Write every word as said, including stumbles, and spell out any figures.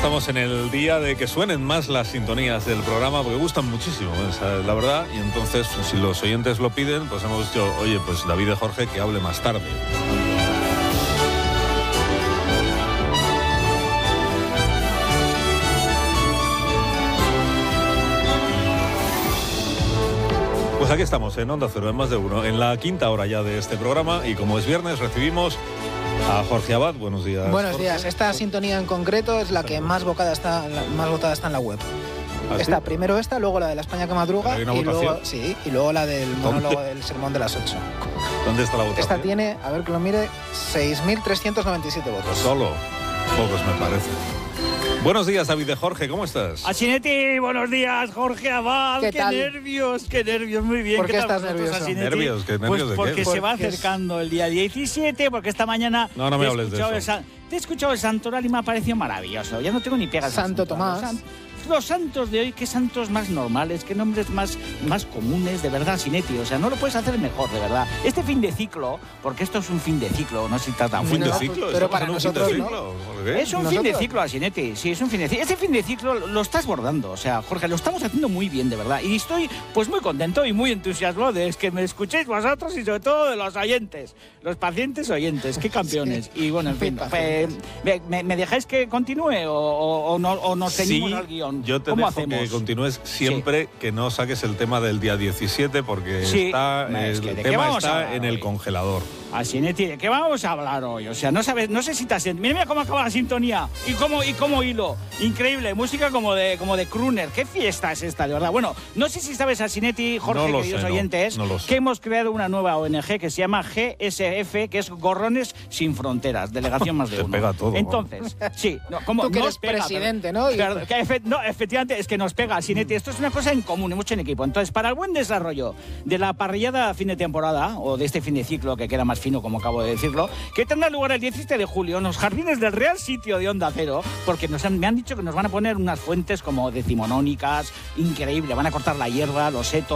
estamos en el día de que suenen más las sintonías del programa, porque gustan muchísimo, esa es la verdad, y entonces, si los oyentes lo piden, pues hemos dicho, oye, pues David y Jorge, que hable más tarde. Pues aquí estamos, en Onda Cero, en Más de Uno, en la quinta hora ya de este programa, y como es viernes, recibimos a Jorge Abad. Buenos días. Buenos Jorge. días. Esta sintonía en concreto es la que más votada está, la, más votada está en la web. ¿Ah, está sí? primero esta, luego la de la España que madruga ¿Hay una y votación? luego, sí, y luego la del monólogo ¿Dónde? del sermón de las ocho. ¿Dónde está la votación? Esta tiene, a ver que lo mire, seis mil trescientos noventa y siete votos. Solo. Pocos me parece. Buenos días, David de Jorge, ¿cómo estás? Asinetti, buenos días, Jorge Abad. ¿Qué Qué, tal? nervios, qué nervios, muy bien. ¿Por qué tal estás vosotros, nervioso? Asinetti? ¿Nervios? ¿Qué nervios pues de qué? porque se va Porque es- acercando el día diecisiete, porque esta mañana... No, no me te he hables de escuchado eso. el san- Te he escuchado el santoral y me ha parecido maravilloso. Ya no tengo ni pegas. al Santo santoral. Tomás. Los san- Los santos de hoy, qué santos más normales, qué nombres más, más comunes, de verdad, Asinetti. O sea, no lo puedes hacer mejor, de verdad. Este fin de ciclo, porque esto es un fin de ciclo, no se trata ¿Un de fin de No, ciclo? pero ¿Estamos para en un fin de nosotros, ¿no? ciclo? ¿Por qué? Es un ¿Nosotros? fin de ciclo, Asinetti, sí, es un fin de ciclo. Ese fin de ciclo lo estás bordando, o sea, Jorge, lo estamos haciendo muy bien, de verdad. Y estoy, pues, muy contento y muy entusiasmado de que me escuchéis vosotros y sobre todo de los oyentes, los pacientes oyentes, qué campeones. Sí. Y bueno, en fin, Muy pues, me, me- ¿me dejáis que continúe o, o- o no, o nos ceñimos Sí, al guión? yo te ¿Cómo dejo hacemos? que continúes siempre que no saques el tema del día diecisiete, porque Sí, está, es el que ¿de qué tema vamos a está hablar en el hoy? congelador. Asinetti, ¿de qué vamos a hablar hoy? O sea, no sabes, no sé si te has... Mira, mira cómo acaba la sintonía y cómo, y cómo hilo. Increíble, música como de, como de crooner. ¿Qué fiesta es esta, de verdad? Bueno, no sé si sabes, Asinetti, Jorge, No lo queridos sé, no, oyentes, no lo sé. que hemos creado una nueva O N G que se llama G S F, que es Gorrones Sin Fronteras, Delegación Más de Te Uno. pega todo, Entonces, sí, no, como Tú que no eres os pega, presidente, pero- ¿no? Y- pero- que efe- no, efectivamente, es que nos pega, Asinetti. Esto es una cosa en común, mucho en equipo. Entonces, para el buen desarrollo de la parrillada a fin de temporada, o de este fin de ciclo que queda más fino, como acabo de decirlo, que tendrá lugar el diecisiete de julio en los jardines del Real Sitio de Onda Cero, porque nos han- me han dicho que nos van a poner unas fuentes como decimonónicas, increíble, van a cortar la hierba, los setos.